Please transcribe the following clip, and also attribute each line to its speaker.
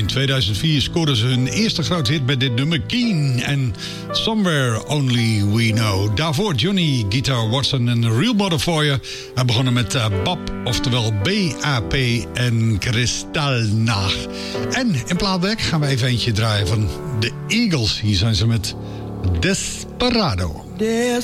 Speaker 1: 2004 scoorden ze hun eerste grote hit met dit nummer, Keen en Somewhere Only We Know. Daarvoor Johnny Guitar Watson en The Real Mother for You. We begonnen met Bab, oftewel BAP en Kristallnacht. En in plaatwerk gaan we even eentje draaien van de Eagles. Hier zijn ze met Desperado.